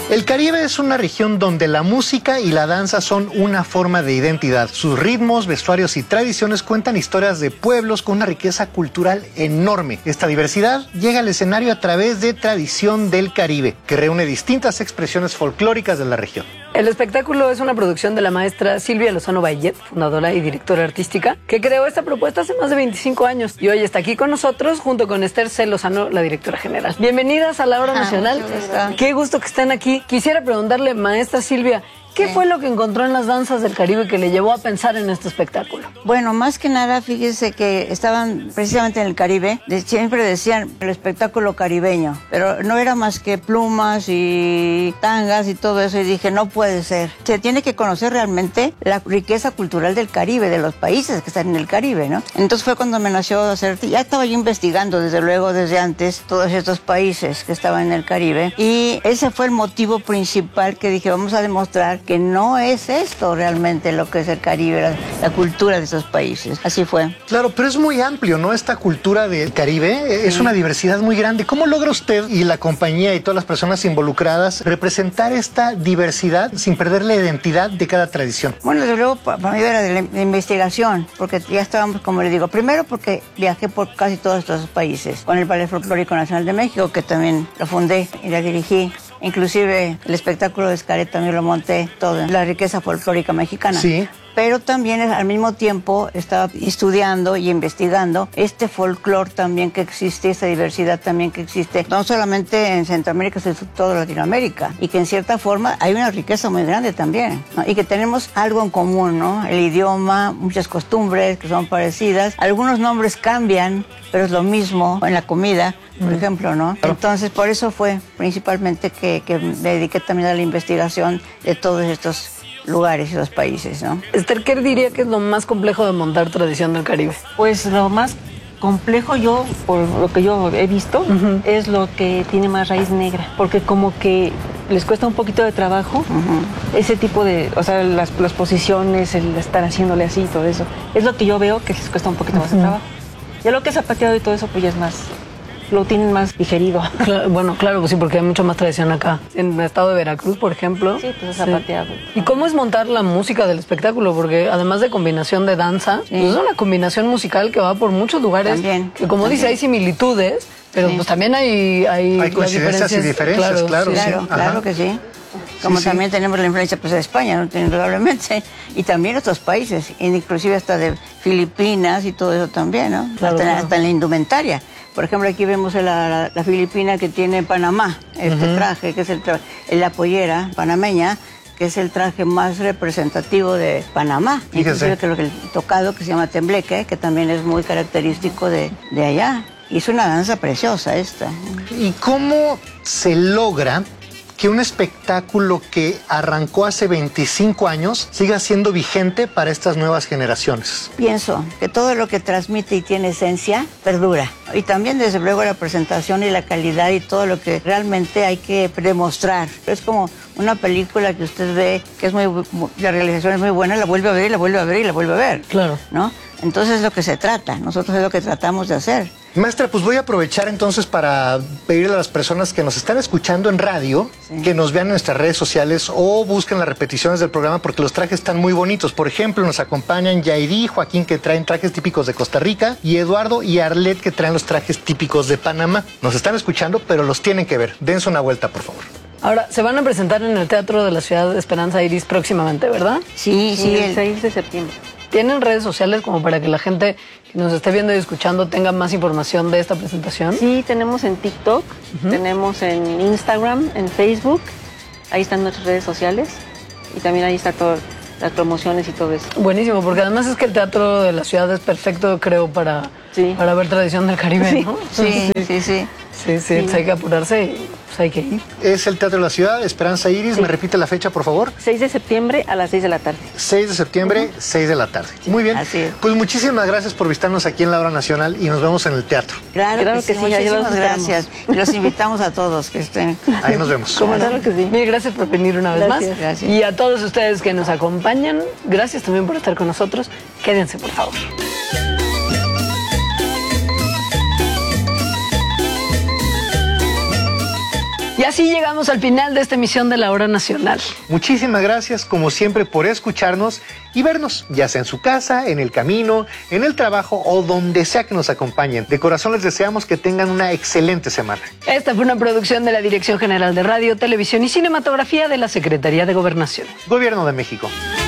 El Caribe es una región donde la música y la danza son una forma de identidad. Sus ritmos, vestuarios y tradiciones cuentan historias de pueblos con una riqueza cultural enorme. Esta diversidad llega al escenario a través de Tradición del Caribe, que reúne distintas expresiones folclóricas de la región. El espectáculo es una producción de la maestra Silvia Lozano Bayet, fundadora y directora artística, que creó esta propuesta hace más de 25 años y hoy está aquí con nosotros junto con Esther C. Lozano, la directora general. Bienvenidas a la Hora Nacional. Qué gusto que estén aquí. Quisiera preguntarle, maestra Silvia, ¿qué fue lo que encontró en las danzas del Caribe que le llevó a pensar en este espectáculo? Bueno, más que nada, fíjese que estaban precisamente en el Caribe, siempre decían el espectáculo caribeño, pero no era más que plumas y tangas y todo eso, y dije, no puede ser. Se tiene que conocer realmente la riqueza cultural del Caribe, de los países que están en el Caribe, ¿no? Entonces fue cuando me nació hacer, ya estaba yo investigando desde luego, desde antes, todos estos países que estaban en el Caribe, y ese fue el motivo principal que dije, vamos a demostrar que no es esto realmente lo que es el Caribe, la cultura de esos países. Así fue. Claro, pero es muy amplio, ¿no? Esta cultura del Caribe es una diversidad muy grande. ¿Cómo logra usted y la compañía y todas las personas involucradas representar esta diversidad sin perder la identidad de cada tradición? Bueno, desde luego para mí era de la investigación, porque ya estábamos, como le digo, primero porque viajé por casi todos estos países, con el Ballet Folclórico Nacional de México, que también lo fundé y la dirigí. Inclusive el espectáculo de Xcaret también lo monté, todo, la riqueza folclórica mexicana. Sí. Pero también al mismo tiempo estaba estudiando y investigando este folclore también que existe, esta diversidad también que existe, no solamente en Centroamérica, sino en toda Latinoamérica, y que en cierta forma hay una riqueza muy grande también, ¿no? Y que tenemos algo en común, ¿no? El idioma, muchas costumbres que son parecidas, algunos nombres cambian, pero es lo mismo en la comida, por ejemplo, ¿no? Entonces, por eso fue principalmente que me dediqué también a la investigación de todos estos lugares y los países, ¿no? Esther, ¿qué diría que es lo más complejo de montar Tradición del Caribe? Pues lo más complejo, yo, por lo que yo he visto, es lo que tiene más raíz negra, porque como que les cuesta un poquito de trabajo ese tipo de, o sea, las posiciones, el estar haciéndole así y todo eso. Es lo que yo veo que les cuesta un poquito más de trabajo. Ya lo que es zapateado y todo eso, pues ya es más, lo tienen más digerido. Claro, bueno, claro, pues sí, porque hay mucha más tradición acá. En el estado de Veracruz, por ejemplo. Sí, pues es zapateado. ¿Y cómo es montar la música del espectáculo? Porque además de combinación de danza, pues es una combinación musical que va por muchos lugares. También. Que como dice, hay similitudes, pero pues también hay coincidencias y diferencias, claro. Claro que sí. Como también tenemos la influencia pues, de España, ¿no? Indudablemente, y también otros países, inclusive hasta de Filipinas y todo eso también, ¿no? Claro, hasta en la indumentaria. Por ejemplo, aquí vemos la filipina que tiene Panamá, este traje, que es la pollera panameña, que es el traje más representativo de Panamá. Inclusive que el tocado, que se llama tembleque, que también es muy característico de allá. Y es una danza preciosa esta. ¿Y cómo se logra que un espectáculo que arrancó hace 25 años siga siendo vigente para estas nuevas generaciones? Pienso que todo lo que transmite y tiene esencia perdura. Y también, desde luego, la presentación y la calidad y todo lo que realmente hay que demostrar. Es como una película que usted ve, que es la realización es muy buena, la vuelve a ver y la vuelve a ver y la vuelve a ver. Claro. ¿No? Entonces es lo que se trata. Nosotros es lo que tratamos de hacer. Maestra, pues voy a aprovechar entonces para pedirle a las personas que nos están escuchando en radio que nos vean en nuestras redes sociales o busquen las repeticiones del programa porque los trajes están muy bonitos. Por ejemplo, nos acompañan Yairi y Joaquín, que traen trajes típicos de Costa Rica, y Eduardo y Arlet, que traen los trajes típicos de Panamá. Nos están escuchando, pero los tienen que ver. Dense una vuelta, por favor. Ahora, se van a presentar en el Teatro de la Ciudad de Esperanza Iris próximamente, ¿verdad? Sí, el 6 de septiembre. ¿Tienen redes sociales como para que la gente que nos esté viendo y escuchando tenga más información de esta presentación? Sí, tenemos en TikTok, tenemos en Instagram, en Facebook. Ahí están nuestras redes sociales y también ahí está todas las promociones y todo eso. Buenísimo, porque además es que el Teatro de la Ciudad es perfecto, creo, para ver Tradición del Caribe, ¿no? Sí. Sí, hay que apurarse y pues hay que ir. Es el Teatro de la Ciudad, Esperanza Iris. ¿Me repite la fecha, por favor? 6 de septiembre a las 6 de la tarde. 6 de septiembre, 6 de la tarde. Muy bien. Así es. Pues muchísimas gracias por visitarnos aquí en la Hora Nacional y nos vemos en el teatro. Claro que sí, muchísimas gracias. Y los invitamos a todos que estén. Ahí nos vemos. Claro que sí. Mil gracias por venir una vez más. Gracias. Y a todos ustedes que nos acompañan, gracias también por estar con nosotros. Quédense, por favor. Y así llegamos al final de esta emisión de La Hora Nacional. Muchísimas gracias, como siempre, por escucharnos y vernos, ya sea en su casa, en el camino, en el trabajo o donde sea que nos acompañen. De corazón les deseamos que tengan una excelente semana. Esta fue una producción de la Dirección General de Radio, Televisión y Cinematografía de la Secretaría de Gobernación. Gobierno de México.